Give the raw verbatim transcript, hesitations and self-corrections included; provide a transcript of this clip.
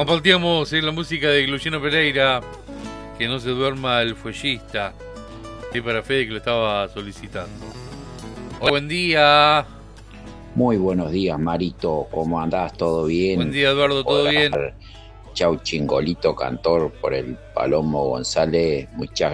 Compartíamos en la música de Luciano Pereira, Que no se duerma el fuellista. Y para Fede que lo estaba solicitando. Hola, buen día. Muy buenos días, Marito. ¿Cómo andás? ¿Todo bien? Buen día, Eduardo, ¿todo bien? Chau, Chingolito Cantor, por el Palomo González. Muchas